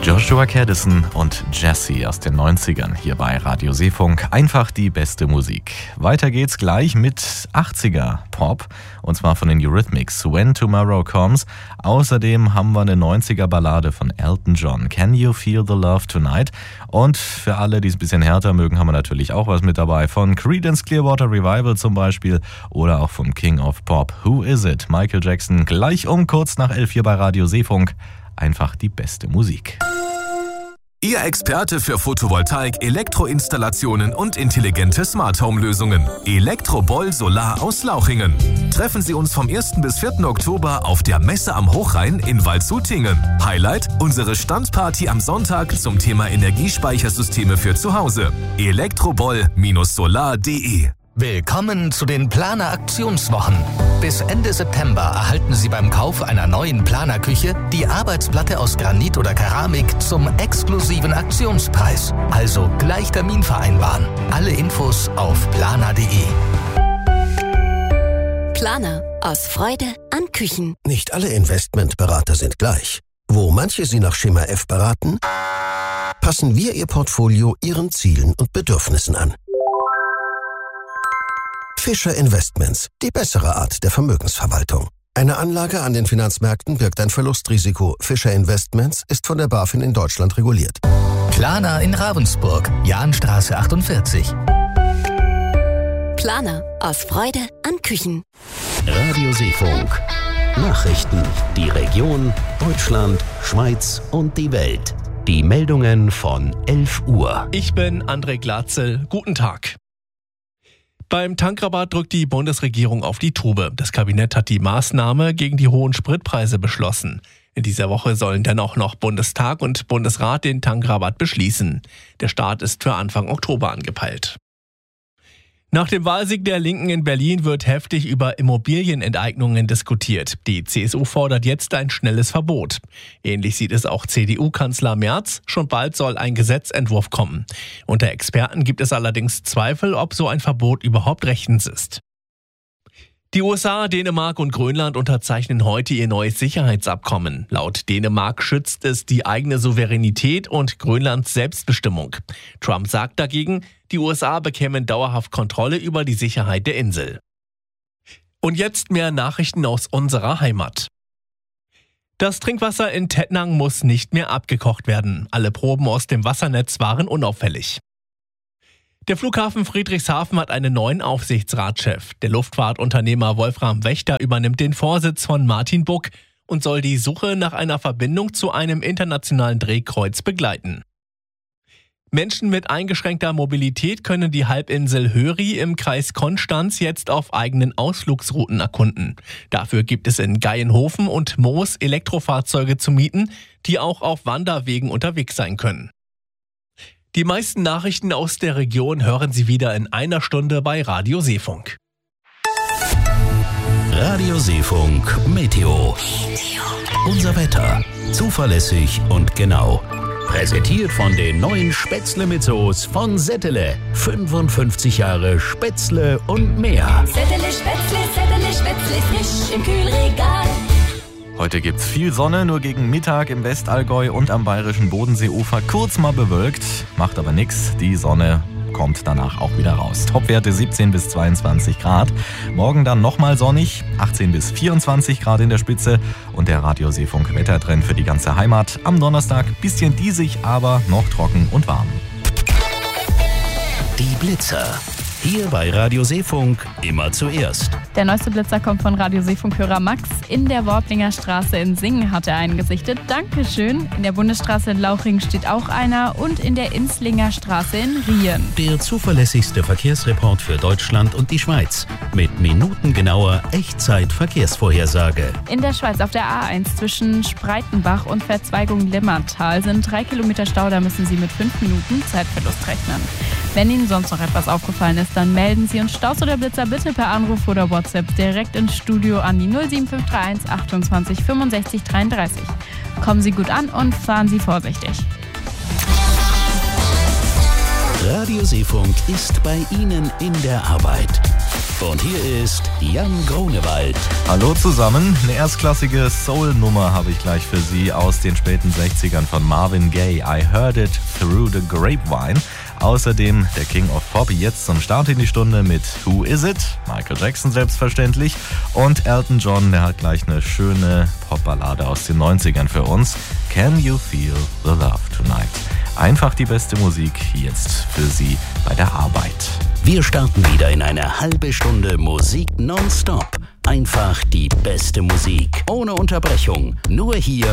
Joshua Caddison und Jessie aus den 90ern hier bei Radio Seefunk. Einfach die beste Musik. Weiter geht's gleich mit 80er Pop und zwar von den Eurythmics, When Tomorrow Comes. Außerdem haben wir eine 90er Ballade von Elton John, Can You Feel the Love Tonight? Und für alle, die es ein bisschen härter mögen, haben wir natürlich auch was mit dabei von Creedence Clearwater Revival zum Beispiel oder auch vom King of Pop, Who Is It? Michael Jackson, gleich um kurz nach 11 hier bei Radio Seefunk. Einfach die beste Musik. Ihr Experte für Photovoltaik, Elektroinstallationen und intelligente Smart-Home-Lösungen. Elektroboll Solar aus Lauchingen. Treffen Sie uns vom 1. bis 4. Oktober auf der Messe am Hochrhein in Waldshutingen. Highlight: unsere Standparty am Sonntag zum Thema Energiespeichersysteme für zu Hause. elektroboll-solar.de. Willkommen zu den Planer-Aktionswochen. Bis Ende September erhalten Sie beim Kauf einer neuen Planerküche die Arbeitsplatte aus Granit oder Keramik zum exklusiven Aktionspreis. Also gleich Termin vereinbaren. Alle Infos auf planer.de. Planer. Aus Freude an Küchen. Nicht alle Investmentberater sind gleich. Wo manche Sie nach Schema F beraten, passen wir Ihr Portfolio Ihren Zielen und Bedürfnissen an. Fischer Investments, die bessere Art der Vermögensverwaltung. Eine Anlage an den Finanzmärkten birgt ein Verlustrisiko. Fischer Investments ist von der BaFin in Deutschland reguliert. Planer in Ravensburg, Jahnstraße 48. Planer. Aus Freude an Küchen. Radio Seefunk. Nachrichten. Die Region, Deutschland, Schweiz und die Welt. Die Meldungen von 11 Uhr. Ich bin André Glatzel. Guten Tag. Beim Tankrabatt drückt die Bundesregierung auf die Tube. Das Kabinett hat die Maßnahme gegen die hohen Spritpreise beschlossen. In dieser Woche sollen dennoch noch Bundestag und Bundesrat den Tankrabatt beschließen. Der Start ist für Anfang Oktober angepeilt. Nach dem Wahlsieg der Linken in Berlin wird heftig über Immobilienenteignungen diskutiert. Die CSU fordert jetzt ein schnelles Verbot. Ähnlich sieht es auch CDU-Kanzler Merz. Schon bald soll ein Gesetzentwurf kommen. Unter Experten gibt es allerdings Zweifel, ob so ein Verbot überhaupt rechtens ist. Die USA, Dänemark und Grönland unterzeichnen heute ihr neues Sicherheitsabkommen. Laut Dänemark schützt es die eigene Souveränität und Grönlands Selbstbestimmung. Trump sagt dagegen, die USA bekämen dauerhaft Kontrolle über die Sicherheit der Insel. Und jetzt mehr Nachrichten aus unserer Heimat. Das Trinkwasser in Tettnang muss nicht mehr abgekocht werden. Alle Proben aus dem Wassernetz waren unauffällig. Der Flughafen Friedrichshafen hat einen neuen Aufsichtsratschef. Der Luftfahrtunternehmer Wolfram Wächter übernimmt den Vorsitz von Martin Buck und soll die Suche nach einer Verbindung zu einem internationalen Drehkreuz begleiten. Menschen mit eingeschränkter Mobilität können die Halbinsel Höri im Kreis Konstanz jetzt auf eigenen Ausflugsrouten erkunden. Dafür gibt es in Geienhofen und Moos Elektrofahrzeuge zu mieten, die auch auf Wanderwegen unterwegs sein können. Die meisten Nachrichten aus der Region hören Sie wieder in einer Stunde bei Radio Seefunk. Radio Seefunk Meteo. Unser Wetter. Zuverlässig und genau. Präsentiert von den neuen Spätzle mit Soße von Settele. 55 Jahre Spätzle und mehr. Settele Spätzle, frisch im Kühlregal. Heute gibt's viel Sonne, nur gegen Mittag im Westallgäu und am bayerischen Bodenseeufer kurz mal bewölkt. Macht aber nichts, die Sonne kommt danach auch wieder raus. Topwerte 17 bis 22 Grad. Morgen dann nochmal sonnig, 18 bis 24 Grad in der Spitze. Und der Radio Seefunk Wettertrend für die ganze Heimat. Am Donnerstag bisschen diesig, aber noch trocken und warm. Die Blitzer. Hier bei Radio Seefunk immer zuerst. Der neueste Blitzer kommt von Radio Seefunk-Hörer Max. In der Worplinger Straße in Singen hat er einen gesichtet. Dankeschön. In der Bundesstraße in Lauchringen steht auch einer und in der Inslinger Straße in Rien. Der zuverlässigste Verkehrsreport für Deutschland und die Schweiz. Mit minutengenauer Echtzeit-Verkehrsvorhersage. In der Schweiz auf der A1 zwischen Spreitenbach und Verzweigung Limmertal sind 3 Kilometer Stau. Da müssen Sie mit 5 Minuten Zeitverlust rechnen. Wenn Ihnen sonst noch etwas aufgefallen ist, dann melden Sie uns Staus oder Blitzer bitte per Anruf oder WhatsApp direkt ins Studio an die 07531 28 65 33. Kommen Sie gut an und fahren Sie vorsichtig. Radio Seefunk ist bei Ihnen in der Arbeit. Und hier ist Jan Grunewald. Hallo zusammen, eine erstklassige Soul-Nummer habe ich gleich für Sie aus den späten 60ern von Marvin Gaye. I Heard It Through the Grapevine. Außerdem der King of Pop jetzt zum Start in die Stunde mit Who Is It? Michael Jackson selbstverständlich. Und Elton John, der hat gleich eine schöne Popballade aus den 90ern für uns. Can You Feel the Love Tonight? Einfach die beste Musik jetzt für Sie bei der Arbeit. Wir starten wieder in eine halbe Stunde Musik nonstop. Einfach die beste Musik. Ohne Unterbrechung. Nur hier